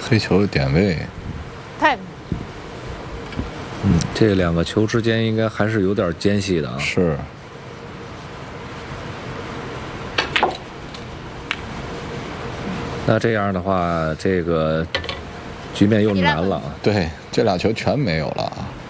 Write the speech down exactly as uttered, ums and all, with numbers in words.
黑球的点位。 太。 嗯，这两个球之间应该还是有点间隙的啊。 是。 那这样的话，这个局面又难了啊。 对，这两球全没有了。